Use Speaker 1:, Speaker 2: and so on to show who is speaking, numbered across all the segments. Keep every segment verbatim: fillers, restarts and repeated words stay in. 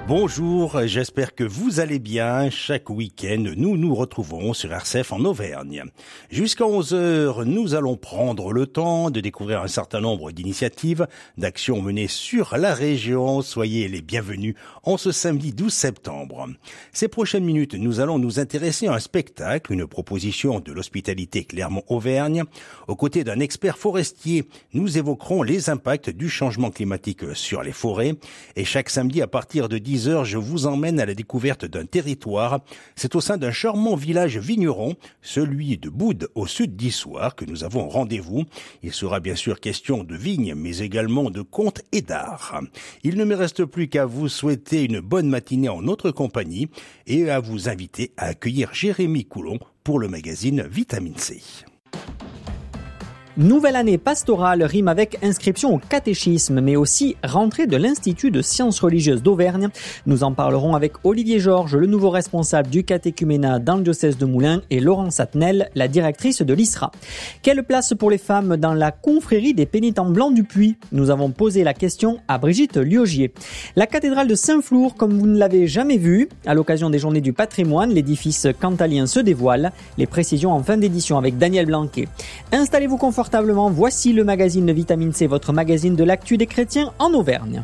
Speaker 1: Bonjour, j'espère que vous allez bien. Chaque week-end, nous nous retrouvons sur R C F en Auvergne. Jusqu'à onze heures, nous allons prendre le temps de découvrir un certain nombre d'initiatives, d'actions menées sur la région. Soyez les bienvenus en ce samedi douze septembre. Ces prochaines minutes, nous allons nous intéresser à un spectacle, une proposition de l'hospitalité Clermont-Auvergne. Aux côtés d'un expert forestier, nous évoquerons les impacts du changement climatique sur les forêts. Et chaque samedi, à partir de dix heures, je vous emmène à la découverte d'un territoire. C'est au sein d'un charmant village vigneron, celui de Boude, au sud d'Issoire, que nous avons rendez-vous. Il sera bien sûr question de vignes, mais également de contes et d'art. Il ne me reste plus qu'à vous souhaiter une bonne matinée en notre compagnie et à vous inviter à accueillir Jérémy Coulon pour le magazine Vitamine C.
Speaker 2: Nouvelle année pastorale rime avec inscription au catéchisme, mais aussi rentrée de l'Institut de sciences religieuses d'Auvergne. Nous en parlerons avec Olivier Georges, le nouveau responsable du catéchuménat dans le diocèse de Moulins, et Laurence Atnel, la directrice de l'I S R A. Quelle place pour les femmes dans la confrérie des pénitents blancs du Puy? Nous avons posé la question à Brigitte Liogier. La cathédrale de Saint-Flour, comme vous ne l'avez jamais vue, à l'occasion des Journées du patrimoine, l'édifice cantalien se dévoile. Les précisions en fin d'édition avec Daniel Blanquet. Installez-vous confortablement. Voici le magazine Vitamine C, votre magazine de l'actu des chrétiens en Auvergne.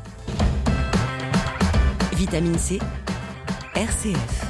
Speaker 3: Vitamine C, R C F.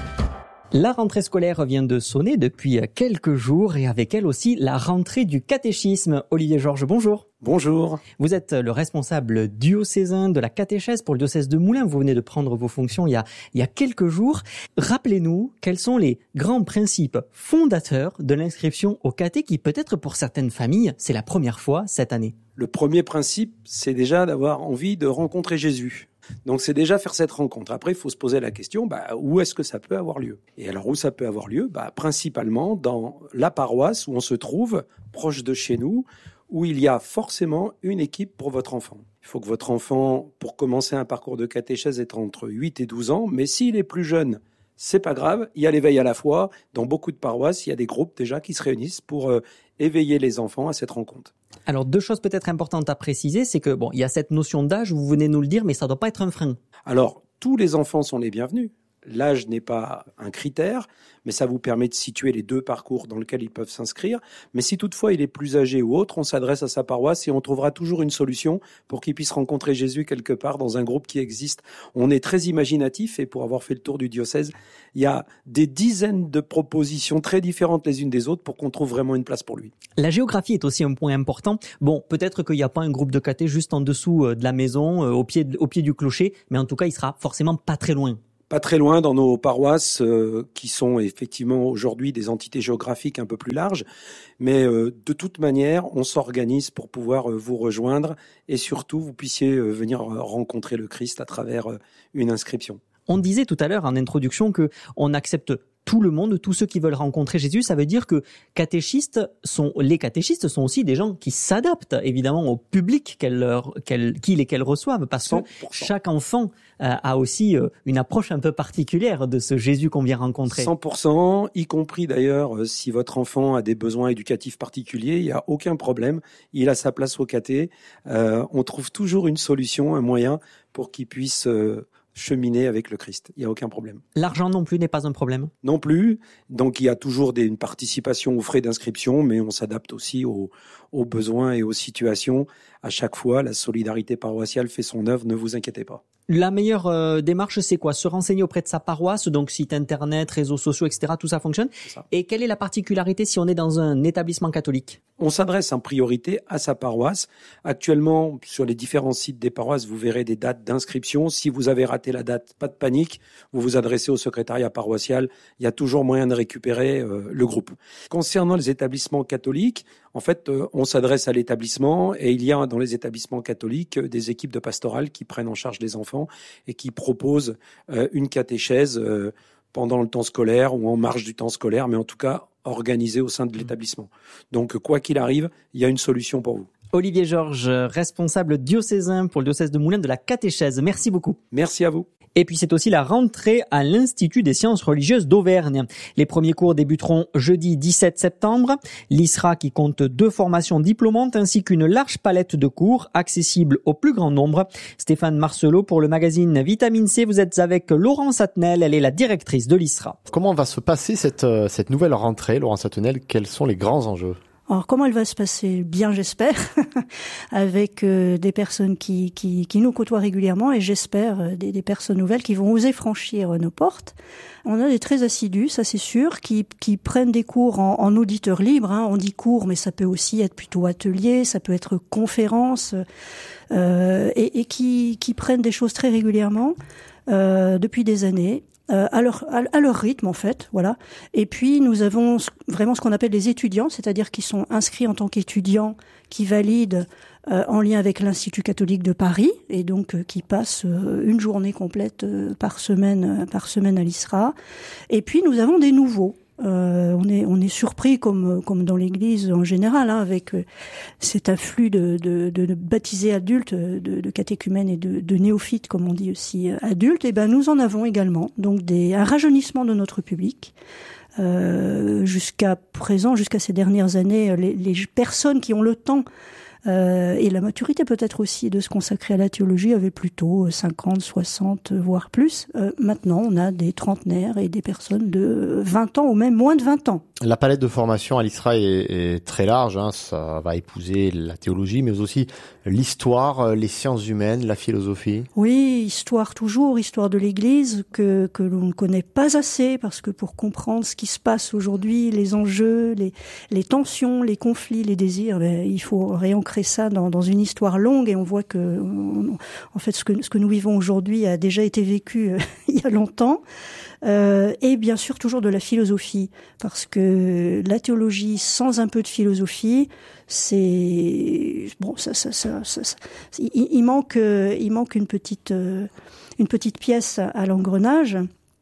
Speaker 2: La rentrée scolaire vient de sonner depuis quelques jours et avec elle aussi la rentrée du catéchisme. Olivier Georges, bonjour.
Speaker 4: Bonjour.
Speaker 2: Vous êtes le responsable diocésain de la catéchèse pour le diocèse de Moulins. Vous venez de prendre vos fonctions il y a, il y a quelques jours. Rappelez-nous quels sont les grands principes fondateurs de l'inscription au caté qui peut-être pour certaines familles, c'est la première fois cette année.
Speaker 4: Le premier principe, c'est déjà d'avoir envie de rencontrer Jésus. Donc c'est déjà faire cette rencontre. Après, il faut se poser la question, bah, où est-ce que ça peut avoir lieu? Et alors où ça peut avoir lieu? Bah, principalement dans la paroisse où on se trouve, proche de chez nous, où il y a forcément une équipe pour votre enfant. Il faut que votre enfant, pour commencer un parcours de catéchèse, ait entre huit et douze ans, mais s'il est plus jeune, c'est pas grave, il y a l'éveil à la foi. Dans beaucoup de paroisses, il y a des groupes déjà qui se réunissent pour euh, éveiller les enfants à cette rencontre.
Speaker 2: Alors deux choses peut-être importantes à préciser, c'est que bon, il y a cette notion d'âge, vous venez nous le dire, mais ça ne doit pas être un frein.
Speaker 4: Alors, tous les enfants sont les bienvenus. L'âge n'est pas un critère, mais ça vous permet de situer les deux parcours dans lesquels ils peuvent s'inscrire. Mais si toutefois il est plus âgé ou autre, on s'adresse à sa paroisse et on trouvera toujours une solution pour qu'il puisse rencontrer Jésus quelque part dans un groupe qui existe. On est très imaginatif et pour avoir fait le tour du diocèse, il y a des dizaines de propositions très différentes les unes des autres pour qu'on trouve vraiment une place pour lui.
Speaker 2: La géographie est aussi un point important. Bon, peut-être qu'il n'y a pas un groupe de caté juste en dessous de la maison, au pied, au pied du clocher, mais en tout cas, il sera forcément pas très loin.
Speaker 4: Pas très loin dans nos paroisses euh, qui sont effectivement aujourd'hui des entités géographiques un peu plus larges. Mais euh, de toute manière, on s'organise pour pouvoir euh, vous rejoindre et surtout vous puissiez euh, venir rencontrer le Christ à travers euh, une inscription.
Speaker 2: On disait tout à l'heure en introduction que on accepte tout le monde, tous ceux qui veulent rencontrer Jésus. Ça veut dire que catéchistes sont, les catéchistes sont aussi des gens qui s'adaptent évidemment au public qu'elles leur, qu'elles, qu'ils et qu'elles reçoivent, parce que chaque enfant euh, a aussi euh, une approche un peu particulière de ce Jésus qu'on vient rencontrer.
Speaker 4: cent pour cent, y compris d'ailleurs euh, si votre enfant a des besoins éducatifs particuliers, il n'y a aucun problème. Il a sa place au caté. Euh, on trouve toujours une solution, un moyen pour qu'il puisse euh, cheminer avec le Christ. Il n'y a aucun problème.
Speaker 2: L'argent non plus n'est pas un problème?
Speaker 4: Non plus. Donc il y a toujours des, une participation aux frais d'inscription, mais on s'adapte aussi aux, aux besoins et aux situations. À chaque fois, la solidarité paroissiale fait son œuvre, ne vous inquiétez pas.
Speaker 2: La meilleure euh, démarche, c'est quoi? Se renseigner auprès de sa paroisse, donc site internet, réseaux sociaux, et cetera. Tout ça fonctionne. Ça. Et quelle est la particularité si on est dans un établissement catholique?
Speaker 4: On s'adresse en priorité à sa paroisse. Actuellement, sur les différents sites des paroisses, vous verrez des dates d'inscription. Si vous avez raté la date, pas de panique. Vous vous adressez au secrétariat paroissial. Il y a toujours moyen de récupérer euh, le groupe. Concernant les établissements catholiques, en fait, euh, on s'adresse à l'établissement et il y a dans les établissements catholiques euh, des équipes de pastorale qui prennent en charge les enfants et qui proposent euh, une catéchèse euh, pendant le temps scolaire ou en marge du temps scolaire, mais en tout cas organisée au sein de l'établissement. Donc, quoi qu'il arrive, il y a une solution pour vous.
Speaker 2: Olivier Georges, responsable diocésain pour le diocèse de Moulins de la catéchèse. Merci beaucoup.
Speaker 4: Merci à vous.
Speaker 2: Et puis c'est aussi la rentrée à l'Institut des sciences religieuses d'Auvergne. Les premiers cours débuteront jeudi dix-sept septembre. L'I S R A qui compte deux formations diplômantes ainsi qu'une large palette de cours accessibles au plus grand nombre. Stéphane Marcelot pour le magazine Vitamine C. Vous êtes avec Laurence Attenel, elle est la directrice de l'I S R A.
Speaker 5: Comment va se passer cette, cette nouvelle rentrée, Laurence Attenel? Quels sont les grands enjeux?
Speaker 6: Alors comment elle va se passer? Bien, j'espère, avec euh, des personnes qui, qui, qui nous côtoient régulièrement et j'espère euh, des, des personnes nouvelles qui vont oser franchir euh, nos portes. On a des très assidus, ça c'est sûr, qui, qui prennent des cours en, en auditeur libre. Hein. On dit cours, mais ça peut aussi être plutôt atelier, ça peut être conférence, euh, et, et qui, qui prennent des choses très régulièrement euh, depuis des années. Euh, à leur à, à leur rythme en fait, voilà. Et puis nous avons vraiment ce qu'on appelle les étudiants, c'est-à-dire qui sont inscrits en tant qu'étudiants, qui valident euh, en lien avec l'Institut catholique de Paris et donc euh, qui passent euh, une journée complète euh, par semaine euh, par semaine à l'I S R A. Et puis nous avons des nouveaux. Euh, on est on est surpris comme comme dans l'Église en général hein, avec euh, cet afflux de, de de baptisés adultes, de, de catéchumènes et de, de néophytes comme on dit aussi euh, adultes. Et ben nous en avons également donc des un rajeunissement de notre public. Euh, jusqu'à présent, jusqu'à ces dernières années, les, les personnes qui ont le temps Euh, et la maturité peut-être aussi de se consacrer à la théologie avait plutôt cinquante, soixante, voire plus. Euh, maintenant, on a des trentenaires et des personnes de vingt ans ou même moins de vingt ans.
Speaker 5: La palette de formation à l'I S R A est, est très large, hein. Ça va épouser la théologie, mais aussi l'histoire, les sciences humaines, la philosophie.
Speaker 6: Oui, histoire toujours, histoire de l'Église que que l'on ne connaît pas assez, parce que pour comprendre ce qui se passe aujourd'hui, les enjeux, les les tensions, les conflits, les désirs, ben, il faut réancrer ça dans, dans une histoire longue et on voit que on, en fait ce que ce que nous vivons aujourd'hui a déjà été vécu euh, il y a longtemps. Euh, et bien sûr toujours de la philosophie, parce que la théologie sans un peu de philosophie, c'est bon, ça, ça, ça, ça, ça il, il manque, il manque une petite, une petite pièce à l'engrenage.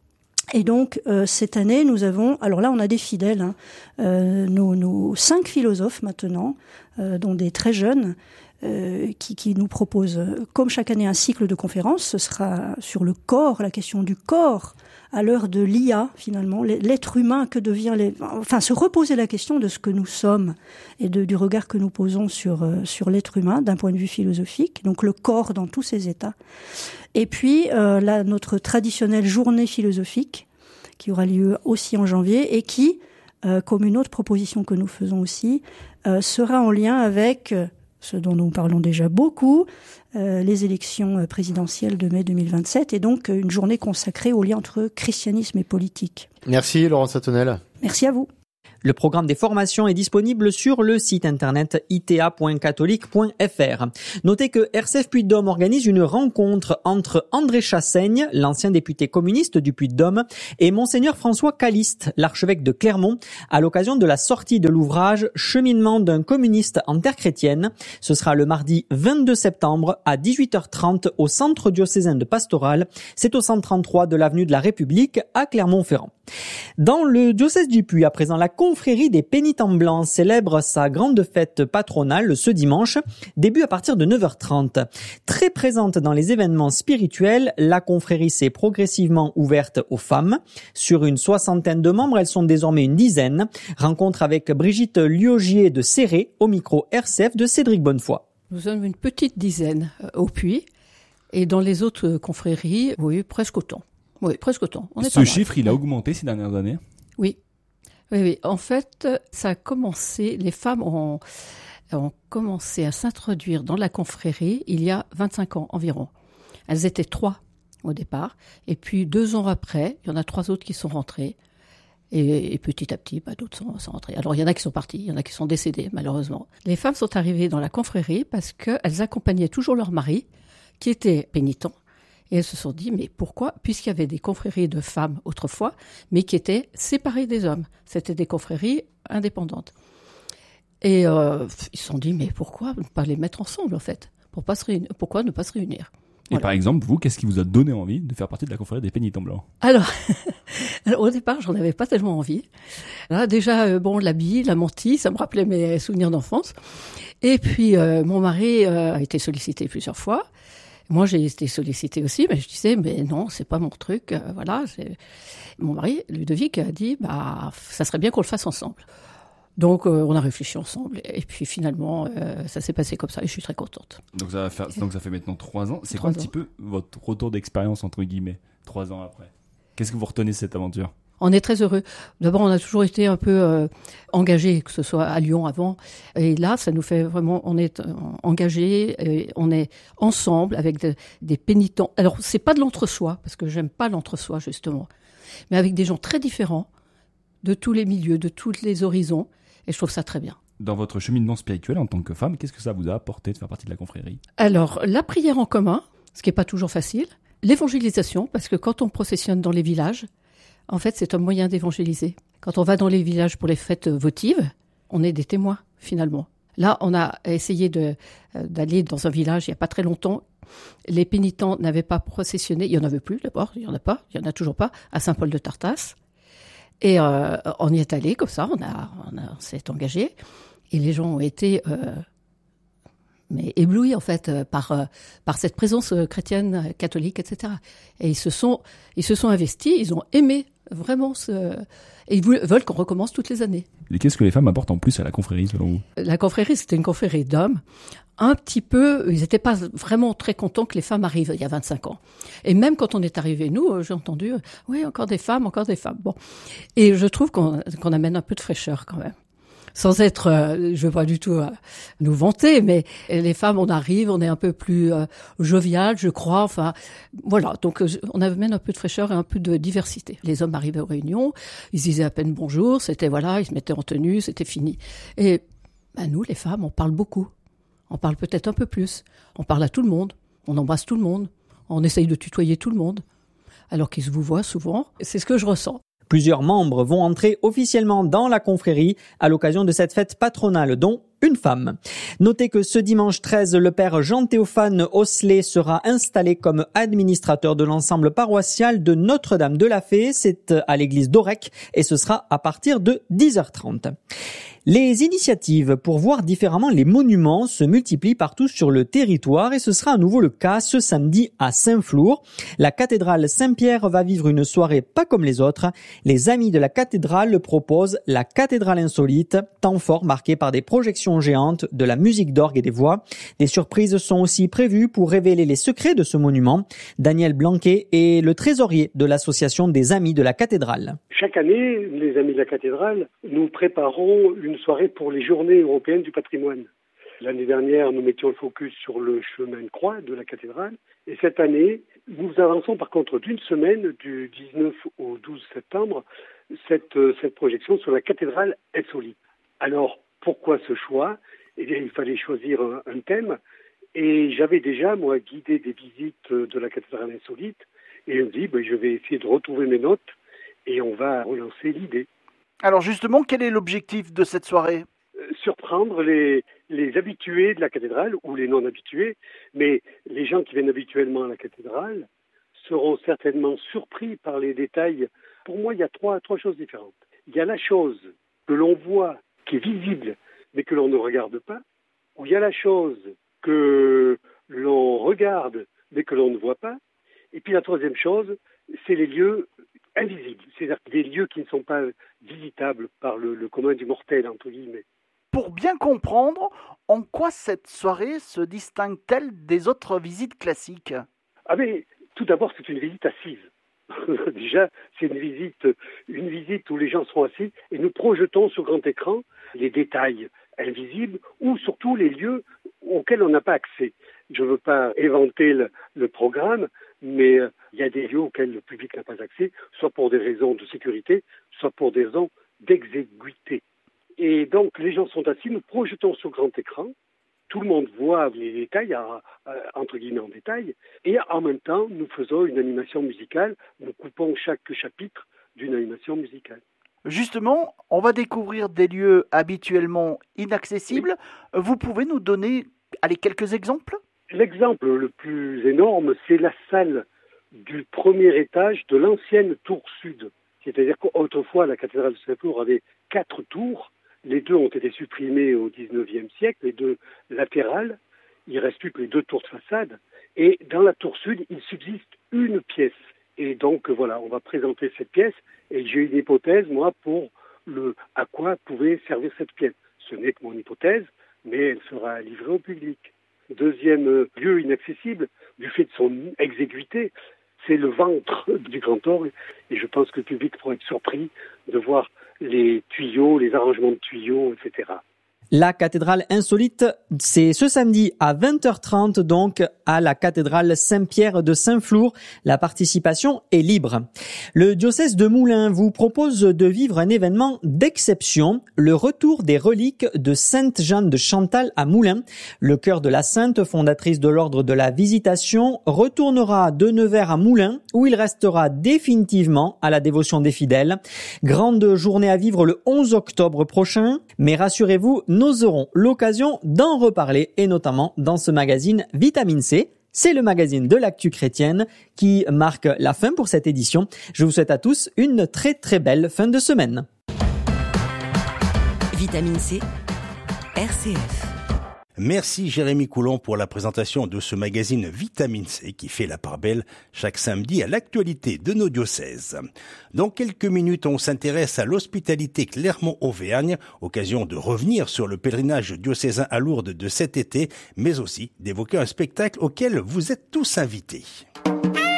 Speaker 6: Et donc euh, cette année, nous avons, alors là, on a des fidèles, hein, euh, nos, nos cinq philosophes maintenant, euh, dont des très jeunes. Euh, qui, qui nous propose, comme chaque année, un cycle de conférences. Ce sera sur le corps, la question du corps, à l'heure de l'I A, finalement, l'être humain, que devient... Les... Enfin, se reposer la question de ce que nous sommes et de, du regard que nous posons sur, euh, sur l'être humain, d'un point de vue philosophique, donc le corps dans tous ses états. Et puis, euh, là, notre traditionnelle journée philosophique, qui aura lieu aussi en janvier, et qui, euh, comme une autre proposition que nous faisons aussi, euh, sera en lien avec... Euh, ce dont nous parlons déjà beaucoup, euh, les élections présidentielles de mai deux mille vingt-sept, et donc une journée consacrée au lien entre christianisme et politique.
Speaker 5: Merci Laurence Attenel.
Speaker 6: Merci à vous.
Speaker 2: Le programme des formations est disponible sur le site internet i t a point catholique point f r. Notez que R C F Puy-de-Dôme organise une rencontre entre André Chassaigne, l'ancien député communiste du Puy-de-Dôme, et Monseigneur François Caliste, l'archevêque de Clermont, à l'occasion de la sortie de l'ouvrage Cheminement d'un communiste en terre chrétienne. Ce sera le mardi vingt-deux septembre à dix-huit heures trente au Centre diocésain de Pastoral. C'est au cent trente-trois de l'avenue de la République à Clermont-Ferrand. Dans le diocèse du Puy, à présent, la confrérie des pénitents blancs célèbre sa grande fête patronale ce dimanche, début à partir de neuf heures trente. Très présente dans les événements spirituels, la confrérie s'est progressivement ouverte aux femmes. Sur une soixantaine de membres, elles sont désormais une dizaine. Rencontre avec Brigitte Liogier de Céré, au micro R C F de Cédric Bonnefoy.
Speaker 7: Nous sommes une petite dizaine au Puy, et dans les autres confréries, oui, presque autant. Oui, presque autant. On est
Speaker 8: Ce chiffre, il a augmenté ces dernières années?
Speaker 7: Oui. Oui, oui. En fait, ça a commencé, les femmes ont, ont commencé à s'introduire dans la confrérie il y a vingt-cinq ans environ. Elles étaient trois au départ, et puis deux ans après, il y en a trois autres qui sont rentrées, et, et petit à petit, bah, d'autres sont, sont rentrées. Alors, il y en a qui sont partis, il y en a qui sont décédés, malheureusement. Les femmes sont arrivées dans la confrérie parce qu'elles accompagnaient toujours leur mari, qui était pénitent. Et elles se sont dit, mais pourquoi? Puisqu'il y avait des confréries de femmes autrefois, mais qui étaient séparées des hommes. C'était des confréries indépendantes. Et euh, ils se sont dit, mais pourquoi ne pas les mettre ensemble, en fait? Pour pas se réunir, pourquoi ne pas se réunir?
Speaker 8: Et voilà. Par exemple, vous, qu'est-ce qui vous a donné envie de faire partie de la confrérie des pénitents blancs?
Speaker 7: Alors, alors, au départ, j'en avais pas tellement envie. Là, déjà, euh, bon, l'habit, la mantille, ça me rappelait mes souvenirs d'enfance. Et puis, euh, mon mari euh, a été sollicité plusieurs fois. Moi, j'ai été sollicitée aussi, mais je disais, mais non, c'est pas mon truc. Euh, voilà, c'est... Mon mari, Ludovic, a dit, bah, ça serait bien qu'on le fasse ensemble. Donc, euh, on a réfléchi ensemble, et puis finalement, euh, ça s'est passé comme ça, et je suis très contente.
Speaker 8: Donc ça, va faire, donc ça fait maintenant trois ans. C'est
Speaker 7: Trois
Speaker 8: quoi un
Speaker 7: ans.
Speaker 8: petit peu votre retour d'expérience, entre guillemets, trois ans après? Qu'est-ce que vous retenez de cette aventure?
Speaker 7: On est très heureux. D'abord, on a toujours été un peu euh, engagés, que ce soit à Lyon avant. Et là, ça nous fait vraiment, on est euh, engagés, et on est ensemble avec de, des pénitents. Alors, c'est pas de l'entre-soi, parce que j'aime pas l'entre-soi, justement. Mais avec des gens très différents, de tous les milieux, de tous les horizons. Et je trouve ça très bien.
Speaker 8: Dans votre cheminement spirituel en tant que femme, qu'est-ce que ça vous a apporté de faire partie de la confrérie?
Speaker 7: Alors, la prière en commun, ce qui n'est pas toujours facile. L'évangélisation, parce que quand on processionne dans les villages, en fait, c'est un moyen d'évangéliser. Quand on va dans les villages pour les fêtes votives, on est des témoins, finalement. Là, on a essayé de, euh, d'aller dans un village il n'y a pas très longtemps. Les pénitents n'avaient pas processionné. Il n'y en avait plus, d'abord. Il n'y en a pas. Il n'y en a toujours pas, à Saint-Paul-de-Tartas. Et euh, on y est allé comme ça. On, a, on, a, on s'est engagé. Et les gens ont été... Euh, mais éblouis en fait euh, par euh, par cette présence euh, chrétienne, euh, catholique, et cetera. Et ils se sont ils se sont investis, ils ont aimé vraiment ce et ils voulaient, veulent qu'on recommence toutes les années.
Speaker 8: Et qu'est-ce que les femmes apportent en plus à la confrérie selon vous?
Speaker 7: La confrérie, c'était une confrérie d'hommes. Un petit peu, ils n'étaient pas vraiment très contents que les femmes arrivent il y a vingt-cinq ans. Et même quand on est arrivé, nous, euh, j'ai entendu, euh, oui, encore des femmes, encore des femmes. Bon, et je trouve qu'on qu'on amène un peu de fraîcheur quand même. Sans être, euh, je veux pas du tout euh, nous vanter, mais les femmes, on arrive, on est un peu plus euh, jovial, je crois. Enfin, voilà. Donc, euh, on amène un peu de fraîcheur et un peu de diversité. Les hommes arrivaient aux réunions, ils disaient à peine bonjour, c'était voilà, ils se mettaient en tenue, c'était fini. Et ben, nous, les femmes, on parle beaucoup. On parle peut-être un peu plus. On parle à tout le monde. On embrasse tout le monde. On essaye de tutoyer tout le monde. Alors qu'ils se vous voient souvent. C'est ce que je ressens.
Speaker 2: Plusieurs membres vont entrer officiellement dans la confrérie à l'occasion de cette fête patronale, dont une femme. Notez que ce dimanche treize, le père Jean-Théophane Osselet sera installé comme administrateur de l'ensemble paroissial de Notre-Dame de la Fée. C'est à l'église d'Aurec et ce sera à partir de dix heures trente. Les initiatives pour voir différemment les monuments se multiplient partout sur le territoire et ce sera à nouveau le cas ce samedi à Saint-Flour. La cathédrale Saint-Pierre va vivre une soirée pas comme les autres. Les amis de la cathédrale proposent la cathédrale insolite, temps fort marqué par des projections géantes, de la musique d'orgue et des voix. Des surprises sont aussi prévues pour révéler les secrets de ce monument. Daniel Blanquet est le trésorier de l'association des amis de la cathédrale.
Speaker 9: Chaque année, les amis de la cathédrale, nous préparons une soirée pour les journées européennes du patrimoine. L'année dernière, nous mettions le focus sur le chemin de croix de la cathédrale. Et cette année, nous avançons par contre d'une semaine, du dix-neuf au douze septembre, cette, cette projection sur la cathédrale insolite. Alors, pourquoi ce choix? Eh bien, il fallait choisir un, un thème. Et j'avais déjà, moi, guidé des visites de la cathédrale insolite. Et je me dis, ben, je vais essayer de retrouver mes notes et on va relancer l'idée.
Speaker 10: Alors justement, quel est l'objectif de cette soirée?
Speaker 9: euh, Surprendre les, les habitués de la cathédrale ou les non-habitués, mais les gens qui viennent habituellement à la cathédrale seront certainement surpris par les détails. Pour moi, il y a trois, trois choses différentes. Il y a la chose que l'on voit, qui est visible, mais que l'on ne regarde pas, ou il y a la chose que l'on regarde, mais que l'on ne voit pas, et puis la troisième chose, c'est les lieux invisibles, c'est-à-dire des lieux qui ne sont pas visitables par le, le commun du mortel, entre guillemets.
Speaker 10: Pour bien comprendre, en quoi cette soirée se distingue-t-elle des autres visites classiques?
Speaker 9: Ah mais, tout d'abord, c'est une visite assise. Déjà, c'est une visite, une visite où les gens sont assis et nous projetons sur grand écran les détails invisibles ou surtout les lieux auxquels on n'a pas accès. Je ne veux pas éventer le, le programme, mais il euh, y a des lieux auxquels le public n'a pas accès, soit pour des raisons de sécurité, soit pour des raisons d'exiguïté. Et donc, les gens sont assis, nous projetons sur grand écran, tout le monde voit les détails, à, à, entre guillemets en détail, et en même temps, nous faisons une animation musicale, nous coupons chaque chapitre d'une animation musicale.
Speaker 10: Justement, on va découvrir des lieux habituellement inaccessibles. Oui. Vous pouvez nous donner allez, quelques exemples?
Speaker 9: L'exemple le plus énorme, c'est la salle du premier étage de l'ancienne tour sud. C'est-à-dire qu'autrefois, la cathédrale de Saint-Flour avait quatre tours. Les deux ont été supprimées au dix-neuvième siècle, les deux latérales. Il ne reste plus que les deux tours de façade. Et dans la tour sud, il subsiste une pièce. Et donc voilà, on va présenter cette pièce. Et j'ai une hypothèse, moi, pour le à quoi pouvait servir cette pièce. Ce n'est que mon hypothèse, mais elle sera livrée au public. Deuxième lieu inaccessible, du fait de son exiguïté, c'est le ventre du grand orgue. Et je pense que le public pourra être surpris de voir les tuyaux, les arrangements de tuyaux, et cetera.
Speaker 2: La cathédrale insolite, c'est ce samedi à vingt heures trente, donc à la cathédrale Saint-Pierre de Saint-Flour. La participation est libre. Le diocèse de Moulins vous propose de vivre un événement d'exception, le retour des reliques de Sainte Jeanne de Chantal à Moulins. Le cœur de la sainte, fondatrice de l'ordre de la Visitation, retournera de Nevers à Moulins, où il restera définitivement à la dévotion des fidèles. Grande journée à vivre le onze octobre prochain, mais rassurez-vous, nous aurons l'occasion d'en reparler, et notamment dans ce magazine Vitamine C. C'est le magazine de l'actu chrétienne qui marque la fin pour cette édition. Je vous souhaite à tous une très très belle fin de semaine.
Speaker 3: Vitamine C, R C F.
Speaker 1: Merci Jérémy Coulon pour la présentation de ce magazine Vitamine C qui fait la part belle chaque samedi à l'actualité de nos diocèses. Dans quelques minutes, on s'intéresse à l'hospitalité Clermont-Auvergne, occasion de revenir sur le pèlerinage diocésain à Lourdes de cet été, mais aussi d'évoquer un spectacle auquel vous êtes tous invités.